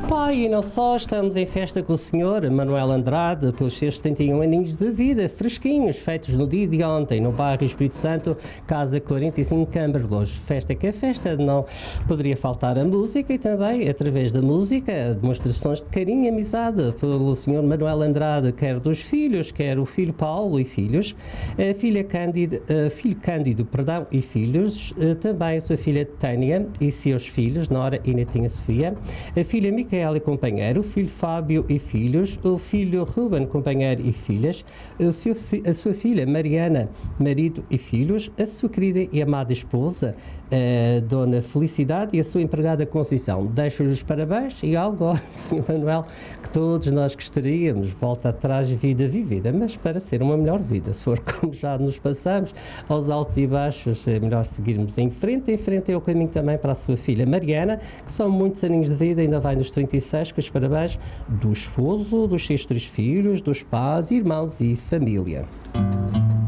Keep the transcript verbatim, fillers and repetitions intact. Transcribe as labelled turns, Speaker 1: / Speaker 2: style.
Speaker 1: Pai, e não só, estamos em festa com o senhor Manuel Andrade, pelos seus setenta e um aninhos de vida, fresquinhos, feitos no dia de ontem, no bairro Espírito Santo, Casa quarenta e cinco, Câmara de Lourdes. Festa que é festa, não poderia faltar a música e também, através da música, demonstrações de carinho e amizade pelo senhor Manuel Andrade, quer dos filhos, quer o filho Paulo e filhos, a filha Cândido, a filho Cândido, perdão, e filhos, também a sua filha Tânia e seus filhos, Nora e netinha Sofia, a filha Micaela e companheiro, o filho Fábio e filhos, o filho Ruben, companheiro e filhas, a sua, a sua filha Mariana, marido e filhos, a sua querida e amada esposa, a Dona Felicidade, e a sua empregada Conceição. Deixo-lhes os parabéns e algo, senhor Manuel, que todos nós gostaríamos, volta atrás, vida vivida, mas para ser uma melhor vida. Se for como já nos passamos, aos altos e baixos, é melhor seguirmos em frente. Em frente é o caminho também para a sua filha Mariana, que são muitos aninhos de vida, ainda vai nos trinta e seis, com os parabéns do esposo, dos seus três filhos, dos pais, irmãos e família.